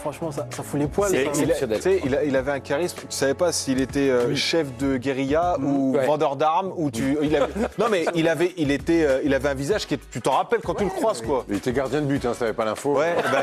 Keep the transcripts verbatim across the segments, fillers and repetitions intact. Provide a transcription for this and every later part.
franchement, ça, ça fout les poils. C'est ça. exceptionnel. Tu sais, il, a- il avait un charisme. Tu savais pas s'il était euh, Oui. chef de guérilla ou Ouais. vendeur d'armes ou tu. Il avait, non mais il avait, il était, euh, il avait un visage qui. est- Tu t'en rappelles quand tu le croises quoi. Il était gardien de but, hein, si t'avais pas l'info. Ouais. Bah,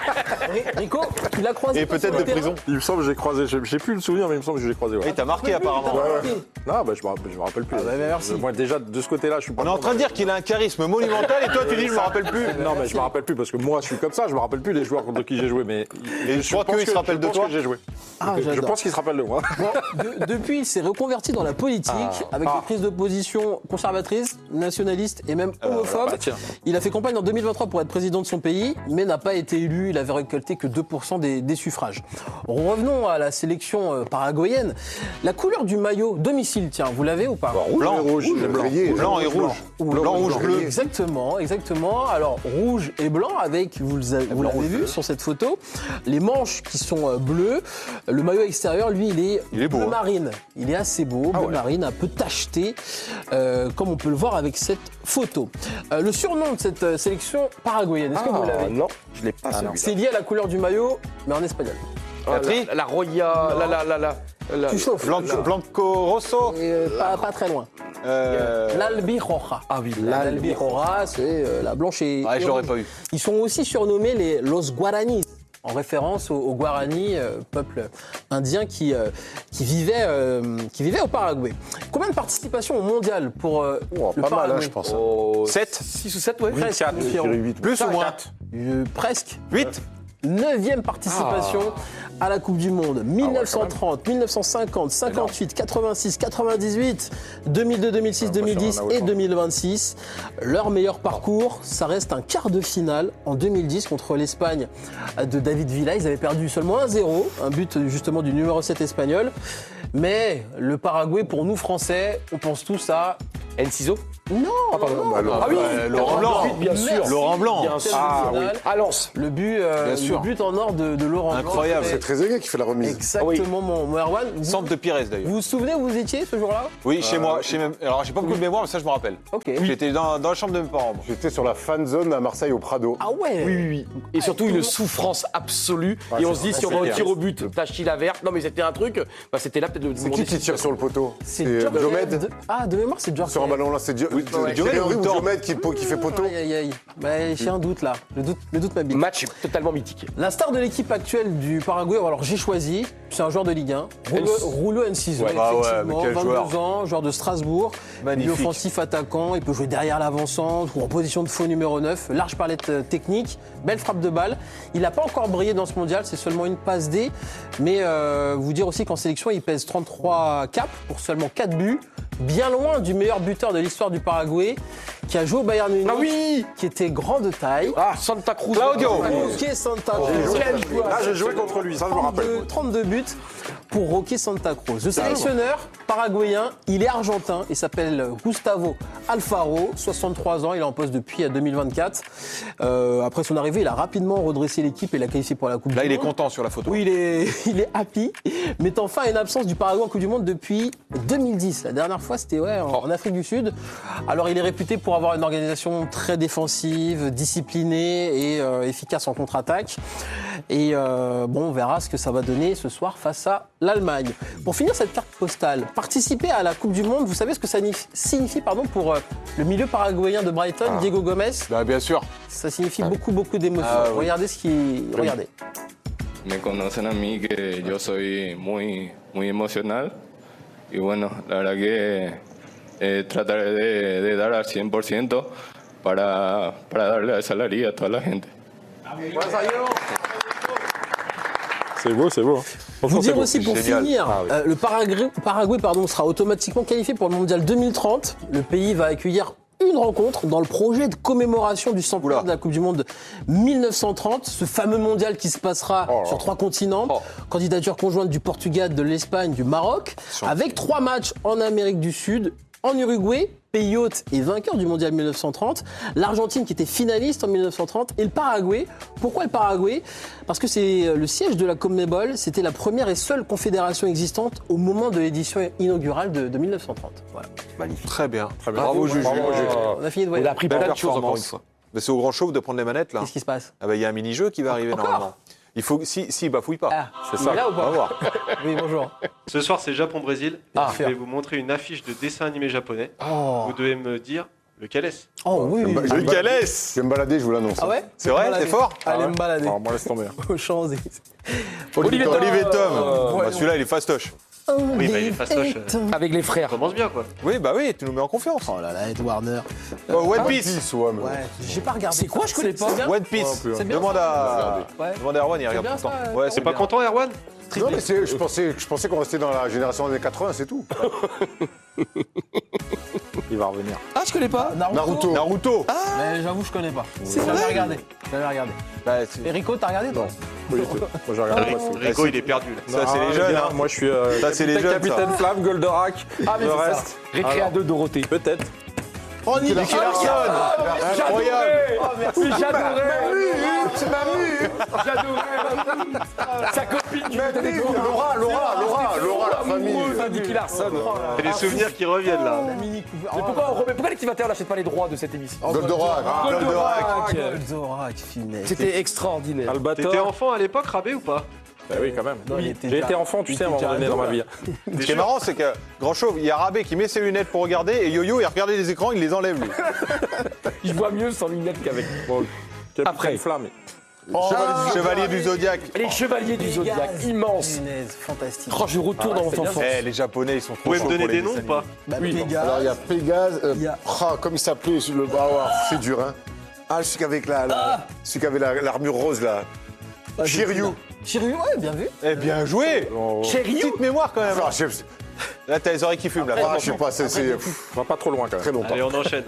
Ri- Rico, tu l'as croisé et toi, peut-être sur de le prison. Il me semble que j'ai croisé, j'ai j'ai plus le souvenir, mais il me semble que je l'ai croisé. Ouais. Il t'a marqué apparemment. terrain. Ouais, ouais. Non, bah, je me rappelle, je me rappelle plus. Ah bah, merci. Moi, déjà, de ce côté-là, je suis pas. On est en train de dire qu'il a un charisme monumental et toi tu dis je me rappelle plus. Non, mais je me rappelle plus parce que moi, je suis comme ça. Je me rappelle plus les joueurs contre qui j'ai joué, mais. Et je crois pense qu'il se que- rappelle je de pense toi. que j'ai joué. Ah, je j'adore. pense qu'il se rappelle de moi. Bon, de- depuis, il s'est reconverti dans la politique avec Ah. des prises de position conservatrices, nationalistes et même homophobes. bah, tiens. Il a fait campagne en deux mille vingt-trois pour être président de son pays, mais n'a pas été élu. Il avait récolté que deux pour cent des, des suffrages. Revenons à la sélection euh, paraguayenne. La couleur du maillot domicile, tiens, vous l'avez ou pas? Blanc, et rouge. J'aime briller. Blanc et rouge. Blanc, rouge, bleu. Exactement, exactement. Alors rouge et blanc avec, vous, le- vous l'avez vu sur cette photo, les manches qui sont euh, bleues. Le maillot extérieur, lui, il est, Il est beau, bleu hein. marine. Il est assez beau, bleu ouais. marine, un peu tacheté, euh, comme on peut le voir avec cette photo. Euh, le surnom de cette euh, sélection paraguayenne, est-ce que vous l'avez? Non, je l'ai pas. celui-là. C'est lié à la couleur du maillot, mais en espagnol. Ah, La tri la, la Roya, la la la la. la- Tu chauffes. Blanco, Blanco Rosso. Et, euh, pas, pas très loin. Euh, L'Albiroja. Ah oui, L'Albiroja, c'est euh, la blanche et. Ouais, et je l'aurais rouge. pas eu. Ils sont aussi surnommés les Los Guaranis, en référence aux, aux Guaranis, euh, peuple indien qui, euh, qui, vivait, euh, qui vivait au Paraguay. Combien de participations au mondial pour euh, Oh, le pas mal, hein, Paraguay? je pense. Oh, sept. six ou sept, ouais. Presque, mon Pierrot. Plus ou moins. Euh, presque. huit. Neuvième participation à la Coupe du Monde. mille neuf cent trente, mille neuf cent cinquante, cinquante-huit, quatre-vingt-six, quatre-vingt-dix-huit, deux mille deux, deux mille six, deux mille dix et deux mille vingt-six. Leur meilleur parcours, ça reste un quart de finale en deux mille dix contre l'Espagne de David Villa. Ils avaient perdu seulement un zéro, un but justement du numéro sept espagnol. Mais le Paraguay, pour nous Français, on pense tous à... Enciso. Non, non, non. alors, Ah oui, euh, Laurent Blanc. bien sûr. Merci. Laurent Blanc. Bien sûr. Ah, oui. À Lens. Le but, euh, Bien le sûr. but en or de, de Laurent Blanc. Incroyable, C'était C'est Trezeguet qui fait la remise. Exactement, mon, mon Erwan. Vous, Centre de Pires d'ailleurs. vous vous souvenez où vous étiez ce jour-là? Oui, chez moi. Chez mes- Alors j'ai pas beaucoup de mémoire, mais ça je me rappelle. Ok. J'étais dans, dans la chambre de mes parents. moi. J'étais sur la fan zone à Marseille au Prado. Ah ouais. Oui, oui, oui. Et surtout une souffrance absolue. Ouais, et on c'est se dit, vrai, si on c'est va au clair. tir au but, Tachi la verte. Non, mais c'était un truc. Bah, c'était là peut-être de. C'est qui qui tire sur le poteau? C'est C'est Djorkaeff Diomed de- Ah, de mémoire, c'est Djorkaeff. Sur un ballon là, c'est Dio- Oui, c'est Diomed Thierry ou Henry ou Temps Diomed qui, qui fait poteau. Aïe, aïe, aïe. Bah, j'ai un doute là. Le doute, le doute m'habite. Match totalement mythique. La star de l'équipe actuelle du Paraguay, alors j'ai choisi, c'est un joueur de Ligue un, Roulo, Roulo Enciso, Ouais. Ah ouais, effectivement, mais quel vingt-deux joueur. ans, joueur de Strasbourg, Magnifique. milieu offensif attaquant, il peut jouer derrière l'avant-centre ou en position de faux numéro neuf, large palette euh, technique, belle frappe de balle. Il n'a pas encore brillé dans ce mondial, c'est seulement une passe D, mais euh, vous dire aussi qu'en sélection, il pèse trente-trois caps pour seulement quatre buts, bien loin du meilleur buteur de l'histoire du Paraguay, qui a joué au Bayern Munich, Ah oui. qui était grand de taille. Ah, Santa Cruz. Claudio. Roque Santa Cruz. Là, j'ai joué contre lui, ça je me rappelle. trente-deux, trente-deux buts pour Roque Santa Cruz. Le sélectionneur paraguayen, il est argentin, il s'appelle Gustavo Alfaro, soixante-trois ans, il est en poste depuis deux mille vingt-quatre. Euh, après son arrivée, il a rapidement redressé l'équipe et l'a qualifié pour la Coupe Là, du il est Monde. content sur la photo. Oui, il est, il est happy, mettant fin à une absence du Paraguay en Coupe du Monde depuis deux mille dix. La dernière fois, c'était ouais, en, en Afrique du Sud. Alors, il est réputé pour avoir une organisation très défensive, disciplinée et euh, efficace en contre-attaque. Et euh, bon, on verra ce que ça va donner ce soir face à l'Allemagne. Pour finir cette carte postale, participer à la Coupe du Monde, vous savez ce que ça signifie, signifie pardon, pour euh, le milieu paraguayen de Brighton, Diego Gomez? Bah, bien sûr. Ça signifie beaucoup, beaucoup d'émotions. Ah, oui. Regardez ce qui... Regardez. Me conocen a mí que yo soy muy, muy emocional y bueno, la verdad que eh, trataré de, de dar al cien por ciento para, para darle esa alegría a toda la gente. C'est beau, c'est beau. Vous Franchement, c'est dire beau. aussi pour génial. finir, Ah oui. euh, le Paraguay, Paraguay pardon, sera automatiquement qualifié pour le Mondial deux mille trente. Le pays va accueillir une rencontre dans le projet de commémoration du centenaire Oula. de la Coupe du Monde mille neuf cent trente, ce fameux mondial qui se passera Oh là. sur trois continents. Oh. Candidature conjointe du Portugal, de l'Espagne, du Maroc, avec trois matchs en Amérique du Sud, en Uruguay, pays hôte et vainqueur du mondial mille neuf cent trente, l'Argentine qui était finaliste en mille neuf cent trente et le Paraguay. Pourquoi le Paraguay? Parce que c'est le siège de la Conmebol, c'était la première et seule confédération existante au moment de l'édition inaugurale de, de mille neuf cent trente. Voilà. Très bien. Très bien. Bravo, Juju. Bravo, Juju. On a fini de On voir. a appris Belle plein de choses encore une performance. fois. Mais c'est au grand chauve de prendre les manettes là. Qu'est-ce qui se passe? Ah bah, il y a un mini-jeu qui va arriver Encore normalement. Il faut, si, si, bafouille pas. Ah, C'est il ça. est là ou On va pas voir. Oui, bonjour. Ce soir, c'est Japon-Brésil. Ah. Je vais vous montrer une affiche de dessin animé japonais. Oh, Vous devez me dire lequel est-ce. oh oui. Je vais me ba- je vais me ba- Calès. je vais me balader, je vous l'annonce. Ah ouais C'est vrai, Balader. c'est fort. Allez Ah ouais me balader. Alors, moi, laisse tomber. Aux Champs-Élysées. Olivier Tom. Olivier Tom. ouais. Bah, celui-là, il est fastoche. Oui, bah, il est fastoche. euh, Avec les frères. Ça commence bien, quoi. Oui, bah oui, tu nous mets en confiance. Oh là là, Ed Warner. Oh, One One Piece. Piece, ouais, mais- Ouais, j'ai pas regardé. C'est quoi, je connais pas. C'est bien One Piece. C'est bien, Demande à, Ouais. demande à Erwan, il regarde bien, tout le temps. ça, Ouais, Erwan c'est Pas bien. content, Erwan? Non, mais c'est- je pensais, je pensais qu'on restait dans la génération des années quatre-vingts, c'est tout. Il va revenir. Ah, je connais pas. Naruto. Naruto. Mais j'avoue, je connais pas. C'est jamais regardé. Jamais regardé. Bah, c'est- Et Rico, t'as regardé toi Oui, du tout. Moi, j'ai regardé. Rico, Rico, il est perdu, là. ça, c'est les jeunes. hein. Moi, je suis. euh, Ça, c'est les capitaine- jeunes, ça. Capitaine Flamme, Goldorak. Ah, mais le c'est ça. reste. Récréa deux, Dorothée. Peut-être. Oh, Nicky Nicky Larson. Incroyable. Oui, j'adorais. C'est Mamie. J'adorais. Sa copine qui mettait des gros. Laura, Laura, Laura, Laura, la famille. Amoureux de Nicky Larson. C'est les souvenirs qui reviennent, là. Mini Cooper. Mais pourquoi, on remet- pourquoi l'activateur n'achète pas les droits de cette émission Goldorak. Goldorak. Goldorak, finesse. C'était extraordinaire. Albator. T'étais enfant à l'époque, Rabé, ou pas? Bah oui, quand même. Non, il était J'ai déjà- été enfant, tu il sais, à un était moment donné déjà dans ma ado, vie. là. Ce qui est marrant, c'est que Grand Chauve, il y a Rabé qui met ses lunettes pour regarder et Yo-Yo, il regardait les écrans, il les enlève lui. Je vois mieux sans lunettes qu'avec. Bon, Capitaine Après. Flamme. Chevalier du Zodiac. Les chevaliers du Zodiac, immense. Punaise, fantastique. Oh, je retourne dans mon enfance. Eh, les Japonais, ils sont trop Vous pouvez me chauds donner pour les des noms ou dessins pas? Bah, Oui, Pégase. Alors, il y a Pégase. euh, Il y a- ah, comme il s'appelait, sur le. Ah, ouais, c'est dur, hein. Ah, celui qui avait la, la- celui qui avait la- l'armure rose, là. Ah, j'ai Shiryu. plus, là. Shiryu, ouais, bien vu. Eh bien joué. Petite mémoire quand même. Ah, je Là, t'as les oreilles qui fument là. ah, je sais pas, c'est c'est On va pas trop loin, quand très même. longtemps. Allez, on enchaîne.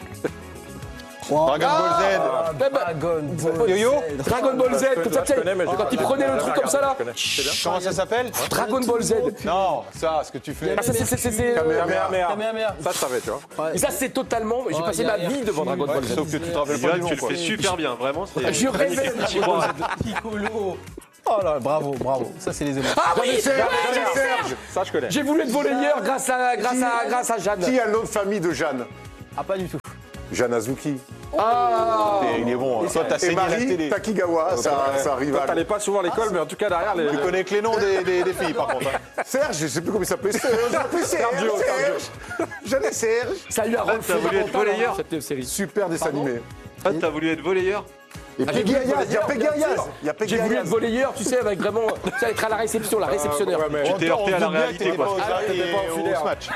Dragon Ball Ah, Dragon Ball. Yo-Yo Z. Dragon Ball Z, comme ça, tu sais, quand il prenait le truc comme ça là. Z. Comment ça s'appelle? Dragon Ball Z. Non, ça, ce que tu fais. Ah, ça, c'est- c'est- c'est- c'est- Kamehameha. Kamehameha. Ça, je savais, tu vois. Et ça, c'est totalement. J'ai Oh, passé y a- ma y a vie devant Hercule. Dragon Ball Z. Sauf que tu te rappelles pas Johan, du nom tu le quoi. fais super bien, vraiment. c'est- Je rêvais de J'y Dragon crois. Ball Z. Piccolo. Oh là, bravo, bravo. Ça, c'est les émotions. Ah oui, c'est vrai, Serge. Ça, je connais. j'ai voulu être volleyeur grâce à, grâce à, grâce à Jeanne. Qui a le nom de famille de Jeanne? Ah, pas du tout. Jeanne Azuki. Ah Et il est bon. hein. Toi, t'as Et saigné la Marie télé. Takigawa, sa, sa Toi, rivale. t'allais pas souvent à l'école, mais en tout cas, derrière, les. Tu connais que les noms des, des- des filles par contre. hein. Serge, je sais plus comment il s'appelait. Serge, je m'appelais Serge. Sergio, Serge. Jeanne et Serge. Ça a eu un rôle t'as voulu être fondamental volleyeur. dans cette série. Super dessin animé. Ah, t'as voulu être volleyeur? Et Ah, j'ai Peggy voulu être Ayaz, il y a volleyeur, Peggy bien Ayaz. sûr. Il y a Peggy J'ai voulu être Ayaz. volleyeur, tu sais, avec vraiment. Tu sais, être à la réception, la réceptionneur. Ouais, mais- Tu t'es heurté à la On se doute bien que réalité, t'étais pas quoi. aux Ah, arrêts t'étais pas et en au filaire. match.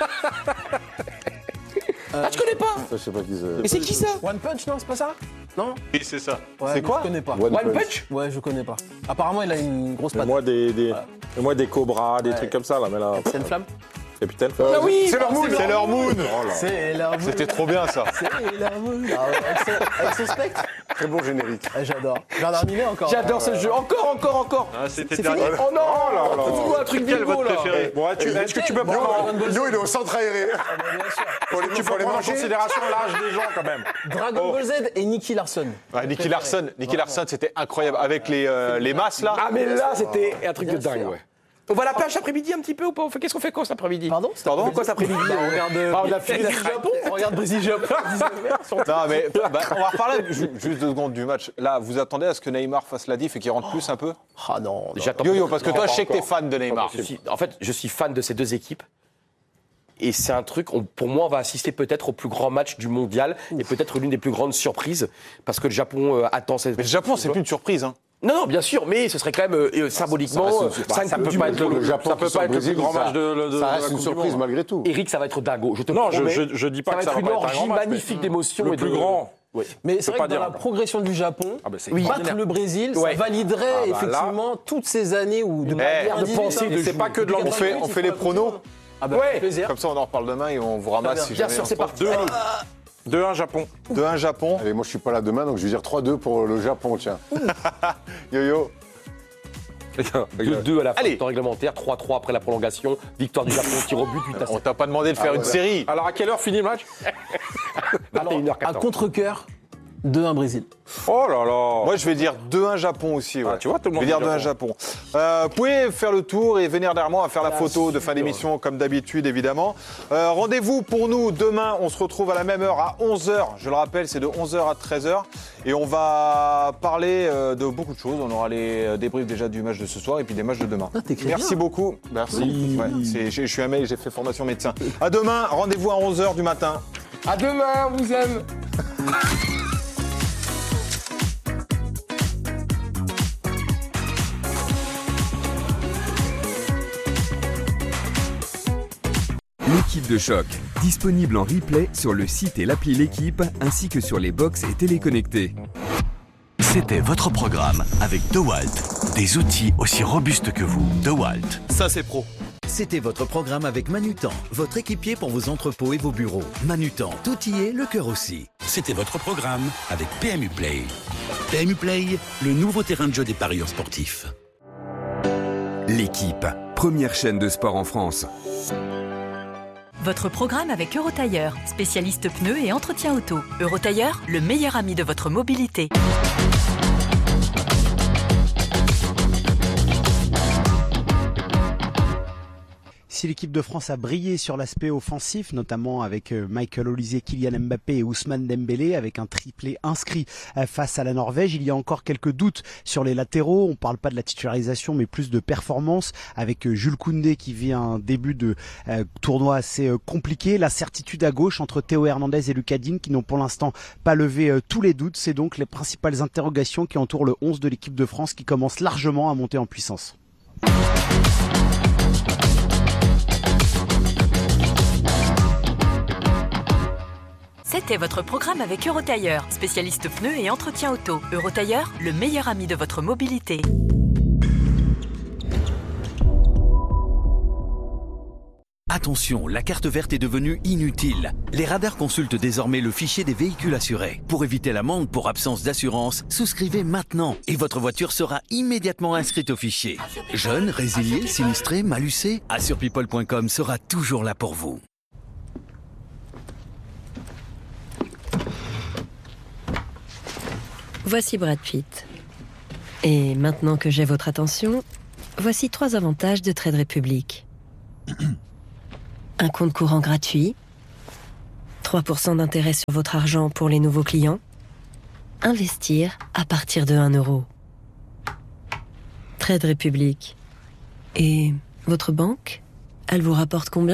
Ah, tu connais pas? Je sais pas qui c'est. Mais c'est qui ça? One Punch, non, c'est pas ça? Non? Oui, c'est ça. Ouais, C'est non, quoi Je connais pas. One One Punch. Punch? Ouais, je connais pas. Apparemment, il a une grosse Et patte. moi, des, des, et moi, des cobras, des trucs comme ça, là. Mais là, C'est une flamme? Capitaine Ah Flamme. oui! C'est leur moon. C'est leur moon. C'est la C'était trop bien ça. C'est la moon. Ah ouais, avec son- avec son spectre. Très bon générique. Ah, j'adore. Bernard Minet encore. J'adore ce jeu. Encore, encore, encore. Ah, c'était C'est le fini? dernier. Oh non! là là. Dis-nous un truc Quel est bingo votre là. préféré? Bon, tu- est-ce que tu peux prendre, Yo, il est au centre aéré. Pour les, tu pour peux les prendre en manger. considération l'âge des gens, quand même? Dragon Ball Z et Nicky Larson. Ouais, Nicky Larson, Nicky Larson, c'était incroyable avec les, euh, les masses là. Ah, mais là, c'était un truc de Bien dingue, sûr. ouais. On va à la plage après-midi un petit peu ou pas? On fait- Qu'est-ce qu'on fait quoi cet après-midi? Pardon? On fait quoi cet après-midi? On regarde. Ah, on a fini Brésil Japon. On regarde Brésil Japon. Non mais bah, on va reparler ju- juste deux secondes du match. Là, vous attendez à ce que Neymar fasse la diff et qu'il rentre plus un peu? Ah non. non. J'attends. Yo-Yo, parce que Non, toi, pas je sais que t'es encore. fan de Neymar. Je suis- en fait, je suis fan de ces deux équipes. Et c'est un truc, on- pour moi, on va assister peut-être au plus grand match du mondial et peut-être l'une des plus grandes surprises parce que le Japon euh, attend cette. Mais le Japon, c'est plus une surprise. Hein. Non, non, bien sûr, mais ce serait quand même euh, euh, symboliquement. reste une euh, surprise. cinq Ça Coupes peut du pas Monde être pour le, le ça Japon peut qui pas sont être le plus Brésil, grand ça- match de, de, de Ça la reste une Coupe du surprise Monde. malgré tout. Eric, ça va être dingo. Je te Non, je, promets. je, je dis pas ça va que ça être va une pas être un orgie grand match, mais magnifique d'émotions le et de. plus grand. Ouais. Mais Je c'est peux vrai pas que dans dire, la non. progression du Japon, Ah bah c'est Oui. battre le Brésil, Ouais. ça validerait Ah bah là- effectivement toutes ces années où de manière de dix-huit, penser, hein, de et jouer. c'est pas que de On On fait, on fait les pronos. Ah bah, Ouais. avec plaisir. Comme ça, on en reparle demain et on vous ramasse si Bien jamais sûr, on c'est se trompe. parti. deux un Japon. deux un Japon. Allez, moi je suis pas là demain, donc je vais dire trois deux pour le Japon, tiens. Yo-yo. deux deux à la fin Allez. du temps réglementaire, trois trois après la prolongation, victoire du Japon, tir au but, huit à On sept. t'a pas demandé de faire une série. Alors, à quelle heure finit le match? vingt et une heures À quatorze. contre-cœur deux un Brésil. Oh là là. Moi, je vais dire deux un Japon aussi. Ouais. Ah, tu vois, tout le monde Je vais dire dit deux un Japon. Euh, vous pouvez faire le tour et venir derrière moi à faire la photo de fin d'émission, comme d'habitude, évidemment. Euh, rendez-vous pour nous demain. On se retrouve à la même heure, à onze heures. Je le rappelle, c'est de onze heures à treize heures. Et on va parler euh, de beaucoup de choses. On aura les débriefs déjà du match de ce soir et puis des matchs de demain. Ah, t'écris Merci bien. beaucoup. Merci. Ouais, c'est- je suis un mec, j'ai fait formation médecin. À demain. Rendez-vous à onze heures du matin. À demain, on vous aime. L'équipe de choc, disponible en replay sur le site et l'appli L'équipe, ainsi que sur les box et téléconnectés. C'était votre programme avec DeWalt. Des outils aussi robustes que vous. DeWalt. Ça, c'est pro. C'était votre programme avec Manutan, votre équipier pour vos entrepôts et vos bureaux. Manutan, tout y est, le cœur aussi. C'était votre programme avec P M U Play. P M U Play, le nouveau terrain de jeu des parieurs sportifs. L'équipe, première chaîne de sport en France. Votre programme avec Eurotailleur, spécialiste pneus et entretien auto. Eurotailleur, le meilleur ami de votre mobilité. Si l'équipe de France a brillé sur l'aspect offensif, notamment avec Michael Olise, Kylian Mbappé et Ousmane Dembélé, avec un triplé inscrit face à la Norvège, il y a encore quelques doutes sur les latéraux. On ne parle pas de la titularisation, mais plus de performance, avec Jules Koundé qui vit un début de euh, tournoi assez euh, compliqué. La certitude à gauche entre Théo Hernandez et Lucas Digne qui n'ont pour l'instant pas levé euh, tous les doutes. C'est donc les principales interrogations qui entourent le onze de l'équipe de France qui commence largement à monter en puissance. C'était votre programme avec Eurotailleur, spécialiste pneus et entretien auto. Eurotailleur, le meilleur ami de votre mobilité. Attention, la carte verte est devenue inutile. Les radars consultent désormais le fichier des véhicules assurés. Pour éviter l'amende pour absence d'assurance, souscrivez maintenant et votre voiture sera immédiatement inscrite au fichier. Jeune, résilié, sinistré, malucé, assure people point com sera toujours là pour vous. Voici Brad Pitt. Et maintenant que j'ai votre attention, voici trois avantages de Trade Republic. Un compte courant gratuit, trois pour cent d'intérêt sur votre argent pour les nouveaux clients, investir à partir de un euro. Trade Republic. Et votre banque, elle vous rapporte combien ?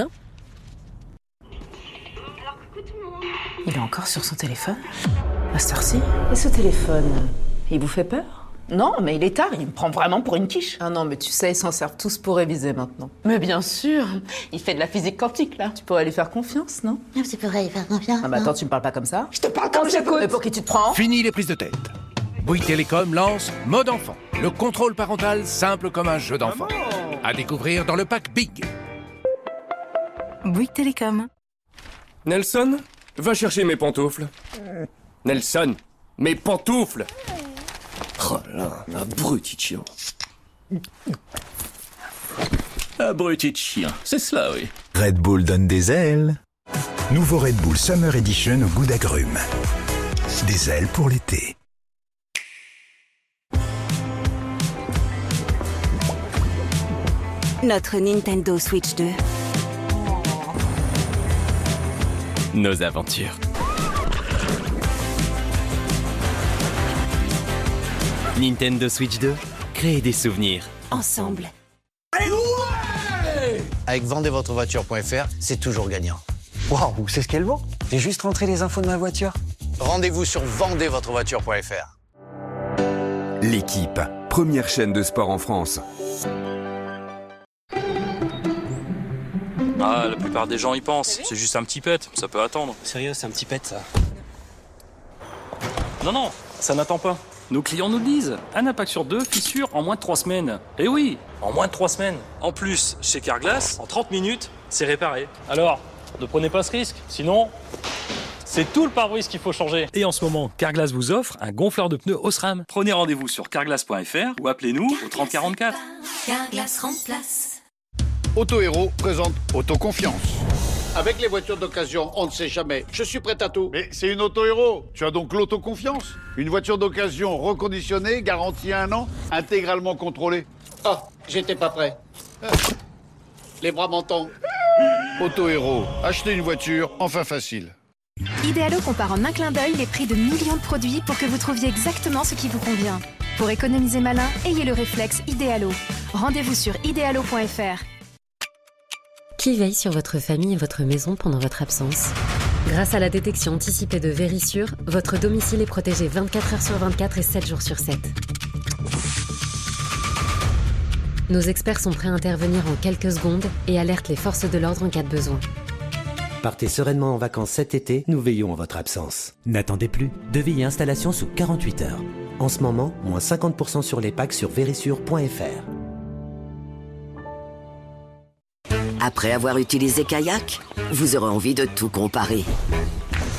Il est encore sur son téléphone ? À cette heure-ci ? Et ce téléphone, il vous fait peur ? Non, mais il est tard, il me prend vraiment pour une quiche. Ah non, mais tu sais, ils s'en servent tous pour réviser maintenant. Mais bien sûr, il fait de la physique quantique, là. Tu pourrais lui faire confiance, non ? Tu pourrais lui faire confiance. Ah bah attends, tu me parles pas comme ça ? Je te parle comme j'écoute. Mais pour qui tu te prends ? Fini les prises de tête. Bouygues Télécom lance Mode Enfant, le contrôle parental simple comme un jeu d'enfant. À découvrir dans le pack Big. Bouygues Télécom. Nelson, va chercher mes pantoufles. Nelson, mes pantoufles. Oh là, abruti de chien. Abruti de chien, c'est cela, oui. Red Bull donne des ailes. Nouveau Red Bull Summer Edition au goût d'agrumes. Des ailes pour l'été. Notre Nintendo Switch deux. Nos aventures. Nintendo Switch deux, créez des souvenirs. Ensemble. Avec vendez votre voiture point f r, c'est toujours gagnant. Waouh, c'est ce qu'elle vaut. J'ai juste rentré les infos de ma voiture. Rendez-vous sur vendez votre voiture point f r. L'équipe, première chaîne de sport en France. Ah, la plupart des gens y pensent. C'est juste un petit pet, ça peut attendre. Sérieux, c'est un petit pet, ça. Non, non, ça n'attend pas. Nos clients nous le disent. Un impact sur deux, fissure en moins de trois semaines. Eh oui, en moins de trois semaines. En plus, chez Carglass, en trente minutes, c'est réparé. Alors, ne prenez pas ce risque, sinon... C'est tout le pare-brise qu'il faut changer. Et en ce moment, Carglass vous offre un gonfleur de pneus Osram. Prenez rendez-vous sur carglass point f r ou appelez-nous au trente quarante-quatre. Carglass remplace. Auto Héros présente Autoconfiance. Avec les voitures d'occasion, on ne sait jamais. Je suis prêt à tout. Mais c'est une auto-héros. Tu as donc l'autoconfiance. Une voiture d'occasion reconditionnée, garantie un an, intégralement contrôlée. Oh, j'étais pas prêt. Les bras m'en tombent. Auto-héros. Acheter une voiture, enfin facile. Idealo compare en un clin d'œil les prix de millions de produits pour que vous trouviez exactement ce qui vous convient. Pour économiser malin, ayez le réflexe Idealo. Rendez-vous sur idealo point f r. Qui veille sur votre famille et votre maison pendant votre absence? Grâce à la détection anticipée de Vérissure, votre domicile est protégé vingt-quatre heures sur vingt-quatre et sept jours sur sept. Nos experts sont prêts à intervenir en quelques secondes et alertent les forces de l'ordre en cas de besoin. Partez sereinement en vacances cet été, nous veillons en votre absence. N'attendez plus, devis et installation sous quarante-huit heures. En ce moment, moins cinquante pour cent sur les packs sur vérissure point f r. Après avoir utilisé Kayak, vous aurez envie de tout comparer.